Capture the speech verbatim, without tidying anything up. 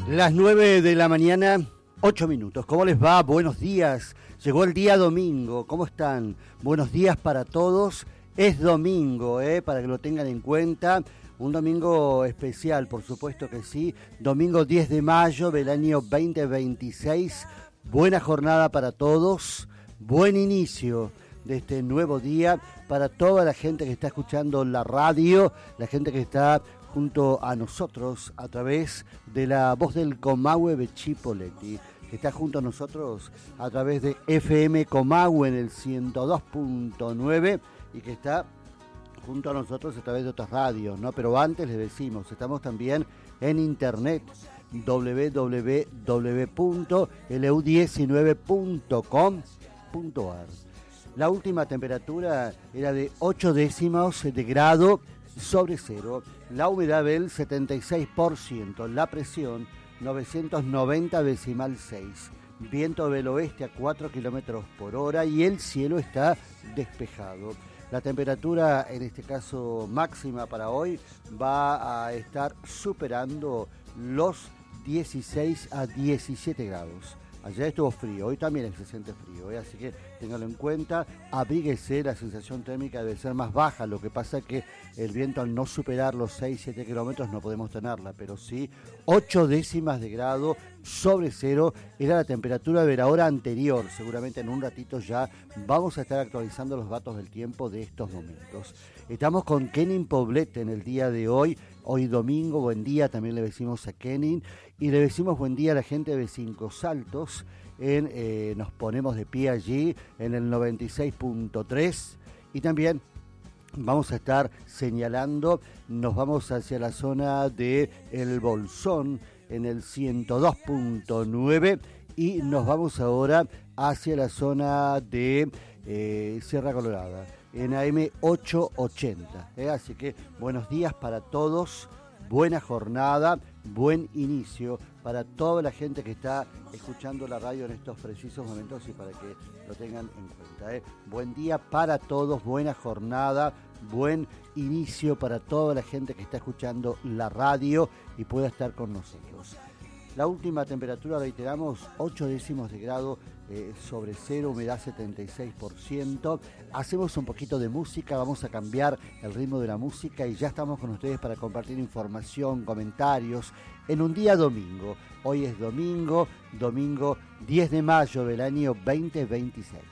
Las nueve de la mañana, ocho minutos. ¿Cómo les va? Buenos días. Llegó el día domingo. ¿Cómo están? Buenos días para todos. Es domingo, ¿eh? Para que lo tengan en cuenta. Un domingo especial, por supuesto que sí. Domingo diez de mayo del año veinte veintiséis. Buena jornada para todos. Buen inicio de este nuevo día para toda la gente que está escuchando la radio, la gente que está junto a nosotros a través de la voz del Comahue de Chipoleti, que está junto a nosotros a través de F M Comahue en el ciento dos punto nueve y que está junto a nosotros a través de otras radios, ¿no? Pero antes les decimos, estamos también en internet, doble u doble u doble u punto l u diecinueve punto com punto a r. La última temperatura era de ocho décimos de grado sobre cero, la humedad del setenta y seis por ciento, la presión novecientos noventa decimal seis, viento del oeste a cuatro kilómetros por hora y el cielo está despejado. La temperatura, en este caso máxima para hoy, va a estar superando los dieciséis a diecisiete grados. Ayer estuvo frío, hoy también se siente frío, ¿eh? Así que ténganlo en cuenta, abríguese, la sensación térmica debe ser más baja, lo que pasa es que el viento al no superar los seis a siete kilómetros no podemos tenerla, pero sí ocho décimas de grado sobre cero era la temperatura de la hora anterior. Seguramente en un ratito ya vamos a estar actualizando los datos del tiempo de estos momentos. Estamos con Kenin Poblete en el día de hoy, hoy domingo, buen día, también le decimos a Kenin, y le decimos buen día a la gente de Cinco Saltos, en, eh, nos ponemos de pie allí en el noventa y seis punto tres, y también vamos a estar señalando, nos vamos hacia la zona de El Bolsón en el ciento dos punto nueve y nos vamos ahora hacia la zona de eh, Sierra Colorada en A M ochocientos ochenta, ¿eh? Así que buenos días para todos, buena jornada, buen inicio para toda la gente que está escuchando la radio en estos precisos momentos y para que lo tengan en cuenta, ¿eh? Buen día para todos, buena jornada, buen inicio para toda la gente que está escuchando la radio y pueda estar con nosotros. La última temperatura, reiteramos, ocho décimos de grado eh, sobre cero, humedad setenta y seis por ciento. Hacemos un poquito de música, vamos a cambiar el ritmo de la música y ya estamos con ustedes para compartir información, comentarios en un día domingo. Hoy es domingo, domingo diez de mayo del año veinte veintiséis.